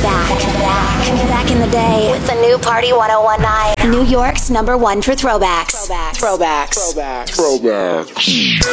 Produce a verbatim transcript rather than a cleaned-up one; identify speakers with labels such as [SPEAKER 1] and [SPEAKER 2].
[SPEAKER 1] back, back, back in the day with the new Party one oh one nine. New York's number one for throwbacks. Throwbacks.
[SPEAKER 2] Throwbacks.
[SPEAKER 3] Throwbacks. Throwbacks.